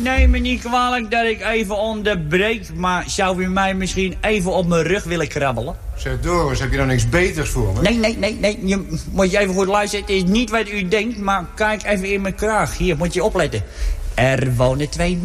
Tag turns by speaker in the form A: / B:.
A: neem me niet kwalijk dat ik even onderbreek, maar zou u mij misschien even op mijn rug willen krabbelen?
B: Zeg Doris, heb je dan niks beters voor me?
A: Nee. Moet je even goed luisteren. Het is niet wat u denkt, maar kijk even in mijn kraag. Hier, moet je opletten. Er wonen 2